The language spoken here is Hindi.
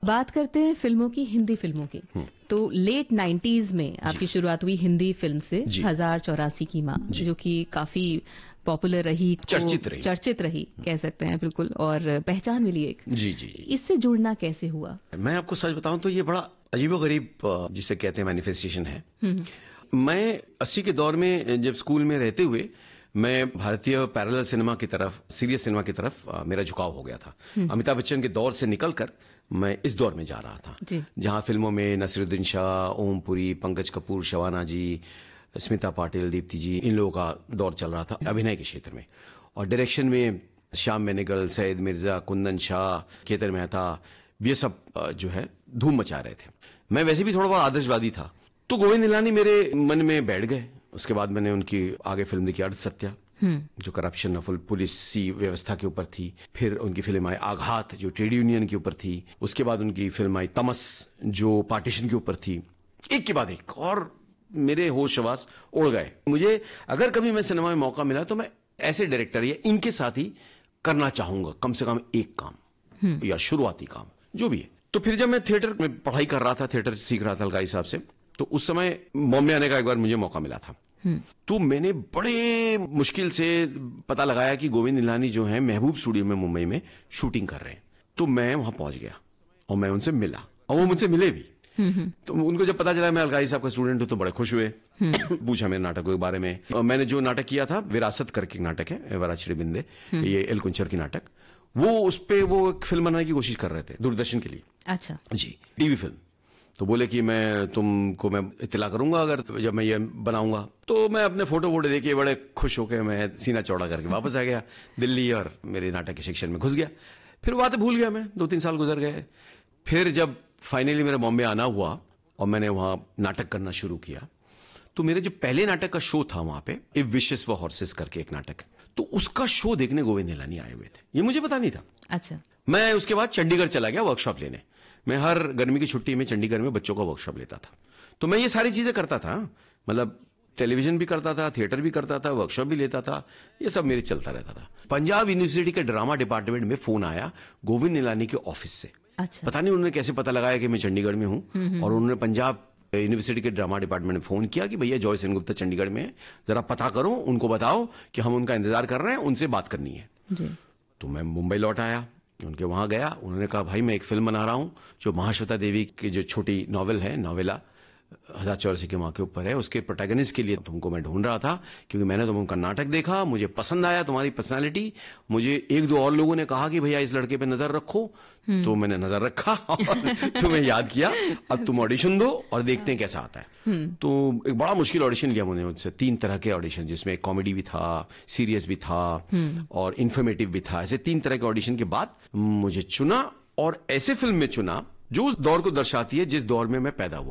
बात करते हैं फिल्मों की, हिंदी फिल्मों की। तो लेट 90s में आपकी शुरुआत हुई हिंदी फिल्म से, 1084 की माँ, जो कि काफी पॉपुलर रही, चर्चित रही कह सकते हैं, बिल्कुल, और पहचान मिली एक। जी। इससे जुड़ना कैसे हुआ? मैं आपको सच बताऊं तो ये बड़ा अजीबोगरीब जिसे कहते हैं मैनिफेस्टेशन है। मैं 80 के दौर में जब स्कूल में रहते हुए मैं भारतीय पैरेलल सिनेमा की तरफ, सीरियस सिनेमा की तरफ मेरा झुकाव हो गया था। अमिताभ बच्चन के दौर से निकलकर मैं इस दौर में जा रहा था, जहां फिल्मों में नसीरुद्दीन शाह, ओम पुरी, पंकज कपूर, शबाना जी, स्मिता पाटिल, दीप्ति जी, इन लोगों का दौर चल रहा था अभिनय के क्षेत्र में। और डायरेक्शन में श्याम बेनेगल, सैयद मिर्जा, कुंदन शाह, केतन मेहता, ये सब जो है धूम मचा रहे थे। मैं वैसे भी थोड़ा बहुत आदर्शवादी था, तो गोविंद निहलानी मेरे मन में बैठ गए। उसके बाद मैंने उनकी आगे फिल्म देखी अर्ध सत्या, जो करप्शन और पुलिसी व्यवस्था के ऊपर थी। फिर उनकी फिल्म आई आघात, जो ट्रेड यूनियन के ऊपर थी। उसके बाद उनकी फिल्म आई तमस, जो पार्टीशन के ऊपर थी। एक के बाद एक, और मेरे होश हवास उड़ गए। मुझे अगर कभी मैं सिनेमा में मौका मिला तो मैं ऐसे डायरेक्टर या इनके साथ ही करना चाहूंगा, कम से कम एक काम या शुरुआती काम जो भी है। तो फिर जब मैं थिएटर में पढ़ाई कर रहा था, थिएटर सीख रहा था अलगाई साहब से, तो उस समय बॉम्बे आने का एक बार मुझे मौका मिला था। तो मैंने बड़े मुश्किल से पता लगाया कि गोविंद निहलानी जो है महबूब स्टूडियो में मुंबई में शूटिंग कर रहे हैं। तो मैं वहां पहुंच गया और मैं उनसे मिला, और वो मुझसे मिले भी। तो उनको जब पता चला मैं अलगाई साहब का स्टूडेंट हूं तो बड़े खुश हुए। पूछा मेरे नाटकों के बारे में। और मैंने जो नाटक किया था, विरासत करके एक नाटक है, वराचिड़ी बिंदे, ये एल कुंचर की नाटक, वो उस पे वो एक फिल्म बनाने की कोशिश कर रहे थे दूरदर्शन के लिए। अच्छा जी, टीवी फिल्म। तो बोले कि मैं तुमको मैं इत्तला करूंगा अगर जब मैं ये बनाऊंगा। तो मैं अपने फोटो देके बड़े खुश होकर मैं सीना चौड़ा करके वापस आ गया दिल्ली, और मेरे नाटक के शिक्षण में घुस गया। फिर बातें भूल गया मैं, 2-3 साल गुजर गए। फिर जब फाइनली मेरा बॉम्बे आना हुआ और मैंने वहां नाटक करना शुरू किया, तो मेरे जो पहले नाटक का शो था वहां पे, इफ विशेस फॉर हॉर्सेस करके एक नाटक, तो उसका शो देखने गोविंद निहलानी आए हुए थे। ये मुझे पता नहीं था। अच्छा। मैं उसके बाद चंडीगढ़ चला गया वर्कशॉप लेने। मैं हर गर्मी की छुट्टी में चंडीगढ़ में बच्चों का वर्कशॉप लेता था। तो मैं ये सारी चीजें करता था, मतलब टेलीविजन भी करता था, थिएटर भी करता था, वर्कशॉप भी लेता था, ये सब मेरे चलता रहता था। पंजाब यूनिवर्सिटी के ड्रामा डिपार्टमेंट में फोन आया गोविंद निहलानी के ऑफिस से। अच्छा। पता नहीं उन्होंने कैसे पता लगाया कि मैं चंडीगढ़ में हूं, और उन्होंने पंजाब यूनिवर्सिटी के ड्रामा डिपार्टमेंट में फोन किया कि भैया जॉय सेनगुप्ता चंडीगढ़ में है, जरा पता करो, उनको बताओ कि हम उनका इंतजार कर रहे हैं, उनसे बात करनी है। जी। तो मैं मुंबई लौट आया, उनके वहां गया। उन्होंने कहा भाई मैं एक फिल्म बना रहा हूं जो महाश्वेता देवी की जो छोटी नॉवेल है, नॉवेला 1084 की मां के ऊपर है, उसके प्रोटैगनिस्ट के लिए तुमको मैं ढूंढ रहा था, क्योंकि मैंने तुमका नाटक देखा, मुझे पसंद आया तुम्हारी पर्सनालिटी। मुझे 1-2 और लोगों ने कहा कि भैया इस लड़के पे नजर रखो, तो मैंने नजर रखा और तुम्हें याद किया, अब तुम ऑडिशन दो और देखते हैं कैसा आता है। तो एक बड़ा मुश्किल ऑडिशन लिया मैंने उनसे, 3 तरह के ऑडिशन, जिसमें कॉमेडी भी था, सीरियस भी था और इन्फॉर्मेटिव भी था। ऐसे 3 तरह के ऑडिशन के बाद मुझे चुना, और ऐसे फिल्म में चुना जो उस दौर को दर्शाती है जिस दौर में मैं पैदा हुआ।